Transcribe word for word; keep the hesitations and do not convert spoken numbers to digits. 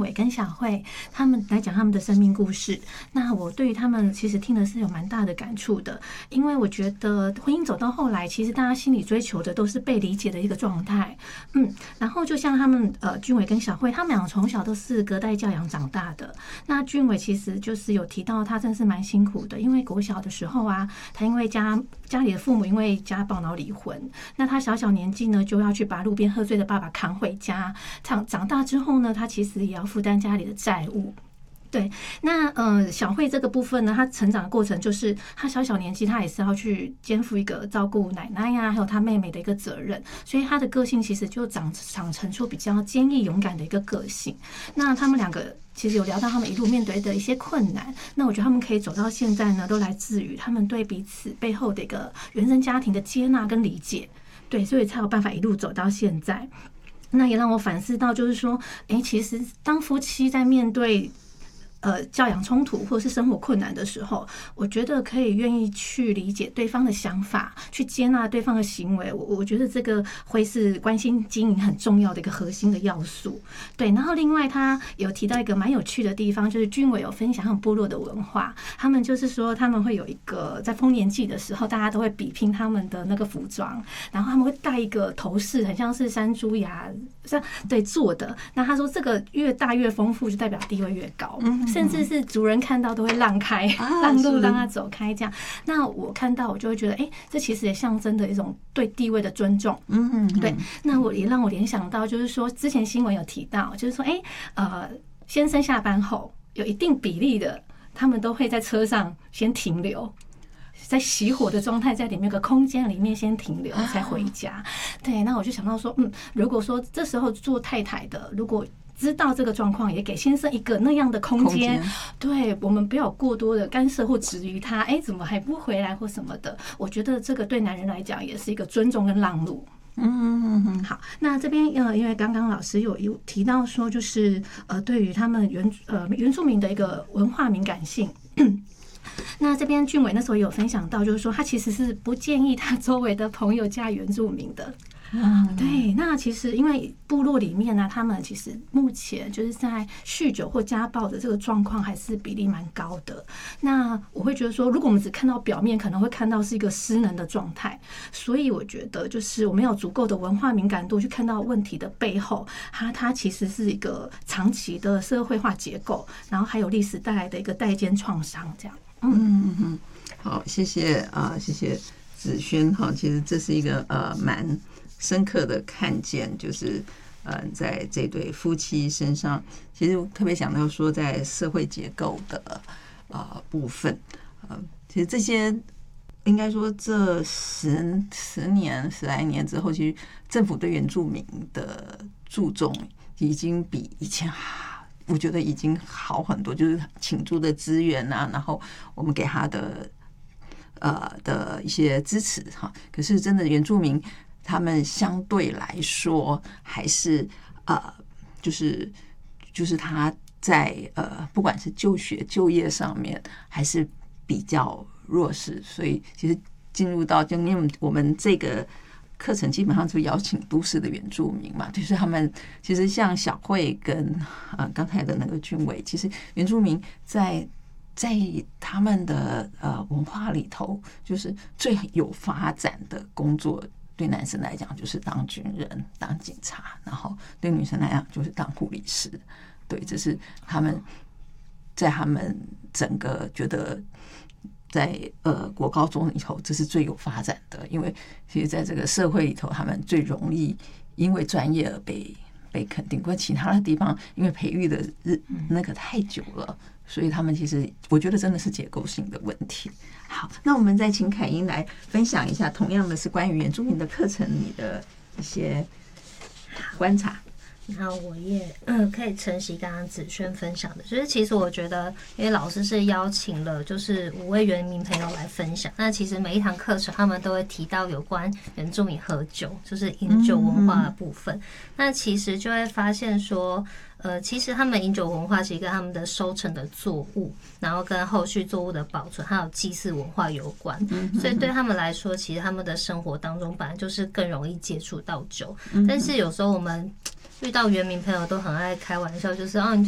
伟跟小慧他们来讲他们的生命故事。那我对于他们其实听的是有蛮大的感触的，因为我觉得婚姻走到后来，其实大家心里追求的都是被理解的一个状态。嗯，然后就像他们呃俊伟跟小慧，他们俩从小都是隔代教养长大的。那俊伟其实就是有提到他真是蛮辛苦的，因为国小的时候啊，他因为家家里的父母因为家暴然后离婚，那他小小年纪呢就要去把路边喝醉的爸爸扛回家。长长大之后呢，他其实也要负担家里的债务。对，那呃，小慧这个部分呢，她成长的过程就是她小小年纪，她也是要去肩负一个照顾奶奶呀、啊，还有她妹妹的一个责任，所以她的个性其实就长长成出比较坚毅勇敢的一个个性。那他们两个其实有聊到他们一路面对的一些困难，那我觉得他们可以走到现在呢，都来自于他们对彼此背后的一个原生家庭的接纳跟理解。对，所以才有办法一路走到现在。那也让我反思到，就是说，哎，其实当夫妻在面对呃，教养冲突或是生活困难的时候，我觉得可以愿意去理解对方的想法，去接纳对方的行为。我我觉得这个会是关心经营很重要的一个核心的要素。对，然后另外他有提到一个蛮有趣的地方，就是君伟有分享他们部落的文化，他们就是说他们会有一个在丰年祭的时候，大家都会比拼他们的那个服装，然后他们会戴一个头饰，很像是山猪牙像对做的。那他说这个越大越丰富，就代表地位越高。嗯，甚至是族人看到都会让开，让路让他走开这样。那我看到我就会觉得，哎、欸，这其实也象征的一种对地位的尊重。嗯，对。那我也让我联想到，就是说之前新闻有提到，就是说，哎、欸，呃，先生下班后有一定比例的，他们都会在车上先停留。在熄火的状态，在里面有个空间里面先停留，才回家。对，那我就想到说，嗯，如果说这时候做太太的，如果知道这个状况，也给先生一个那样的空间，对我们不要过多的干涉或质疑他，哎、欸，怎么还不回来或什么的？我觉得这个对男人来讲也是一个尊重跟让路。嗯嗯嗯，好，那这边呃，因为刚刚老师有有提到说，就是呃，对于他们原呃原住民的一个文化敏感性。那这边俊伟那时候也有分享到，就是说他其实是不建议他周围的朋友嫁原住民的。嗯，对。那其实因为部落里面呢，他们其实目前就是在酗酒或家暴的这个状况还是比例蛮高的。那我会觉得说，如果我们只看到表面，可能会看到是一个失能的状态。所以我觉得，就是我们有足够的文化敏感度去看到问题的背后，它它其实是一个长期的社会化结构，然后还有历史带来的一个代间创伤，这样。 嗯嗯嗯，好，谢谢啊、呃，谢谢子轩哈。其实这是一个呃蛮深刻的看见，就是呃在这对夫妻身上，其实特别想到说，在社会结构的啊、呃、部分，呃，其实这些应该说这十十年十来年之后，其实政府对原住民的注重已经比以前我觉得已经好很多，就是倾注的资源啊，然后我们给他的呃的一些支持哈。可是真的原住民他们相对来说还是呃，就是就是他在呃不管是就学就业上面还是比较弱势，所以其实进入到就因为我们这个。课程基本上就邀请都市的原住民嘛，就是他们其实像小慧跟呃刚才的那个俊伟，其实原住民在在他们的呃文化里头，就是最有发展的工作，对男生来讲就是当军人、当警察，然后对女生来讲就是当护理师。对，这是他们在他们整个觉得。在呃国高中里头，这是最有发展的，因为其实在这个社会里头，他们最容易因为专业而被被肯定。不过其他的地方，因为培育的日那个太久了，所以他们其实我觉得真的是结构性的问题。好，那我们再请凯英来分享一下，同样的是关于原住民的课程，你的一些观察。 然后我也嗯可以承袭刚刚子轩分享的，就是其实我觉得，因为老师是邀请了就是五位原民朋友来分享，那其实每一堂课程他们都会提到有关原住民喝酒，就是饮酒文化的部分。那其实就会发现说，呃，其实他们饮酒文化其实跟他们的收成的作物，然后跟后续作物的保存，还有祭祀文化有关。所以对他们来说，其实他们的生活当中本来就是更容易接触到酒，但是有时候我们。遇到原民朋友都很爱开玩笑，就是哦，你就